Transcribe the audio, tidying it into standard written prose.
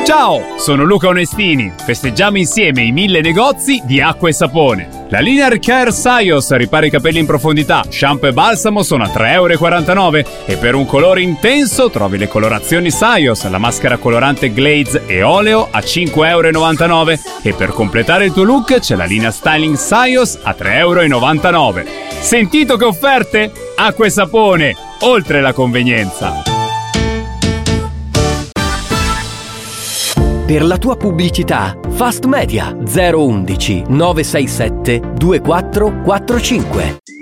Ciao, sono Luca Onestini. Festeggiamo insieme i 1000 negozi di acqua e sapone. La Linear Care Saios ripara i capelli in profondità, shampoo e balsamo sono a 3,49 € e per un colore intenso trovi le colorazioni Saios, la maschera colorante glaze e oleo a 5,99 € e per completare il tuo look c'è la linea styling Saios a 3,99 €. Sentito che offerte? Acqua e sapone, oltre la convenienza. Per la tua pubblicità, Fast Media 011 967 2445.